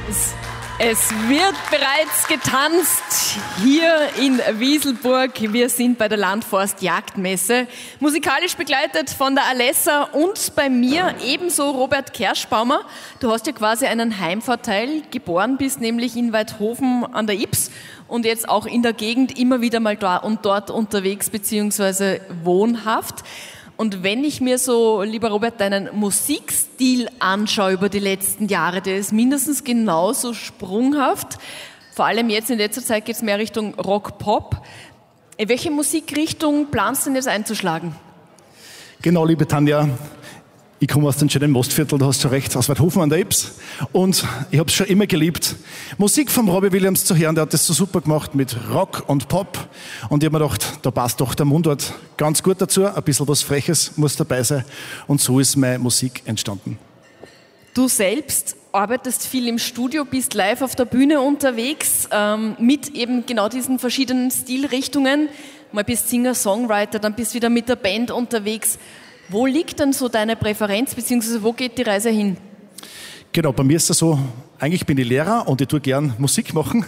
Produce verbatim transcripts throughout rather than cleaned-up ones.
Es, es wird bereits getanzt hier in Wieselburg. Wir sind bei der Landforst-Jagdmesse. Musikalisch begleitet von der Alessa und bei mir ebenso Robert Kerschbaumer. Du hast ja quasi einen Heimvorteil. Geboren bist nämlich in Waidhofen an der Ybbs und jetzt auch in der Gegend immer wieder mal da und dort unterwegs bzw. wohnhaft. Und wenn ich mir so, lieber Robert, deinen Musikstil anschaue über die letzten Jahre, der ist mindestens genauso sprunghaft. Vor allem jetzt in letzter Zeit geht es mehr Richtung Rock-Pop. In welche Musikrichtung planst du denn jetzt einzuschlagen? Genau, liebe Tanja. Ich komme aus dem schönen Mostviertel, du hast schon recht, aus Waidhofen an der Ybbs. Und ich habe es schon immer geliebt, Musik von Robbie Williams zu hören. Der hat das so super gemacht mit Rock und Pop. Und ich habe mir gedacht, da passt doch der Mundart ganz gut dazu. Ein bisschen was Freches muss dabei sein. Und so ist meine Musik entstanden. Du selbst arbeitest viel im Studio, bist live auf der Bühne unterwegs, ähm, mit eben genau diesen verschiedenen Stilrichtungen. Mal bist Singer, Songwriter, dann bist wieder mit der Band unterwegs. Wo liegt denn so deine Präferenz, beziehungsweise wo geht die Reise hin? Genau, bei mir ist es so, eigentlich bin ich Lehrer und ich tue gern Musik machen.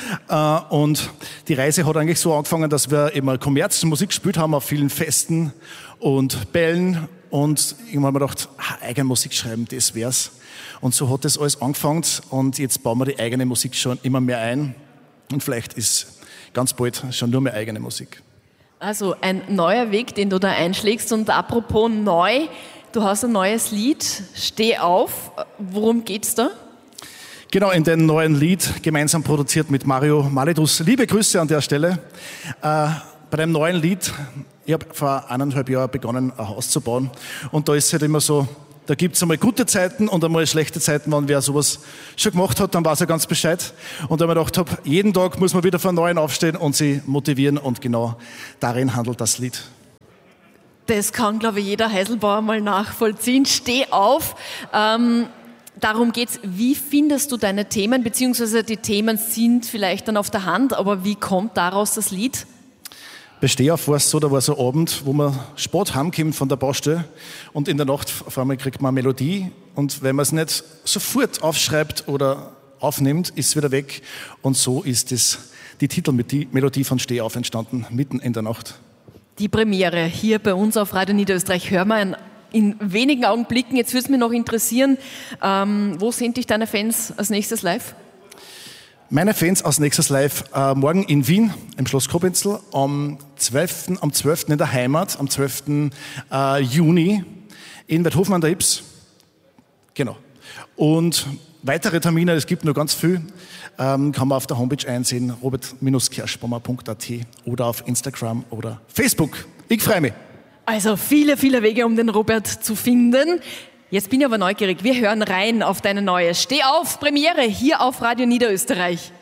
Und die Reise hat eigentlich so angefangen, dass wir immer Kommerzmusik gespielt haben auf vielen Festen und Bällen. Und irgendwann haben wir gedacht, ah, eigene Musik schreiben, das wär's. Und so hat das alles angefangen und jetzt bauen wir die eigene Musik schon immer mehr ein. Und vielleicht ist ganz bald schon nur mehr eigene Musik. Also ein neuer Weg, den du da einschlägst. Und apropos neu, du hast ein neues Lied, Steh auf. Worum geht's da? Genau, in dem neuen Lied, gemeinsam produziert mit Mario Maledus. Liebe Grüße an der Stelle. Äh, bei dem neuen Lied, ich habe vor eineinhalb Jahren begonnen, ein Haus zu bauen. Und da ist es halt immer so, da gibt es einmal gute Zeiten und einmal schlechte Zeiten. Wenn wer sowas schon gemacht hat, dann weiß er ganz Bescheid. Und da habe ich gedacht, hab, jeden Tag muss man wieder von Neuem aufstehen und sie motivieren. Und genau darin handelt das Lied. Das kann, glaube ich, jeder Heiselbauer mal nachvollziehen. Steh auf. Ähm, darum geht's. Wie findest du deine Themen? Beziehungsweise die Themen sind vielleicht dann auf der Hand, aber wie kommt daraus das Lied? Bei Stehauf war es so, da war so ein Abend, wo man spät heimkommt von der Baustelle und in der Nacht auf einmal kriegt man eine Melodie und wenn man es nicht sofort aufschreibt oder aufnimmt, ist es wieder weg und so ist es, die Titelmelodie von Stehauf entstanden, mitten in der Nacht. Die Premiere hier bei uns auf Radio Niederösterreich hören wir in wenigen Augenblicken. Jetzt würde es mich noch interessieren, ähm, wo sind dich deine Fans als nächstes live? Meine Fans als nächstes live äh, morgen in Wien im Schloss Kobenzl, am zwölften am zwölften in der Heimat, am zwölften Äh, Juni in Waidhofen an der Ybbs. Genau. Und weitere Termine, es gibt nur ganz viel, ähm, kann man auf der Homepage einsehen, robert kerschbaumer punkt a t oder auf Instagram oder Facebook. Ich freue mich. Also viele, viele Wege, um den Robert zu finden. Jetzt bin ich aber neugierig. Wir hören rein auf deine neue Steh auf Premiere hier auf Radio Niederösterreich.